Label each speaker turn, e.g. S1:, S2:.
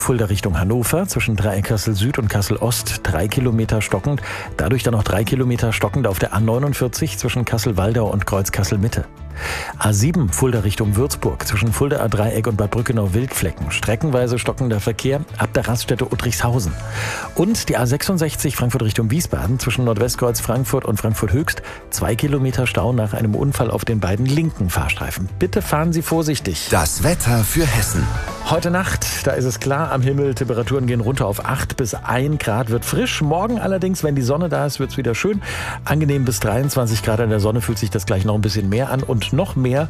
S1: Fulda Richtung Hannover, zwischen Dreieck Kassel Süd und Kassel Ost 3 Kilometer stockend. Dadurch dann noch 3 Kilometer stockend auf der A49 zwischen Kassel-Waldau und Kreuz Kassel Mitte. A7 Fulda Richtung Würzburg, zwischen Fulda A-Dreieck und Bad Brückenau Wildflecken. Streckenweise stockender Verkehr ab der Raststätte Uttrichshausen. Und die A66 Frankfurt Richtung Wiesbaden, zwischen Nordwestkreuz Frankfurt und Frankfurt Höchst. 2 Kilometer Stau nach einem Unfall auf den beiden linken Fahrstreifen. Bitte fahren Sie vorsichtig.
S2: Das Wetter für Hessen.
S1: Heute Nacht, da ist es klar am Himmel. Temperaturen gehen runter auf 8 bis 1 Grad, wird frisch. Morgen allerdings, wenn die Sonne da ist, wird es wieder schön. Angenehm bis 23 Grad an der Sonne, fühlt sich das gleich noch ein bisschen mehr an. Und noch mehr